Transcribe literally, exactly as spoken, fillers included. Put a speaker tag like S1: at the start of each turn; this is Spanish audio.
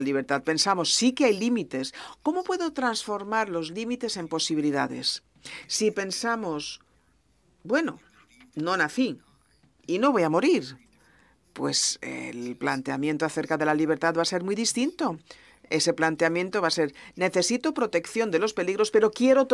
S1: libertad. Pensamos, sí que hay límites. ¿Cómo puedo transformar los límites en posibilidades? Si pensamos, bueno, no nací y no voy a morir, pues el planteamiento acerca de la libertad va a ser muy distinto. Ese planteamiento va a ser, necesito protección de los peligros, pero quiero